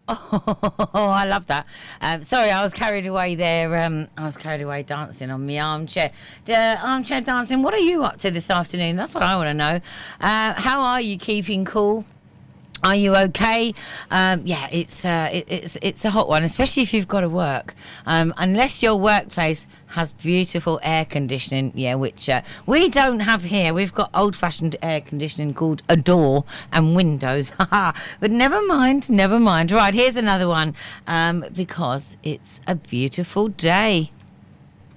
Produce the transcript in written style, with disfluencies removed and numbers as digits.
Oh, I love that. Sorry, I was carried away there. I was carried away dancing on my armchair. Armchair dancing. What are you up to this afternoon? That's what I want to know. How are you keeping cool? Are you okay? Yeah, it's a hot one, especially if you've got to work. Unless your workplace has beautiful air conditioning, yeah, which we don't have here. We've got old-fashioned air conditioning called a door and windows. But never mind, never mind. Right, here's another one, because it's a beautiful day.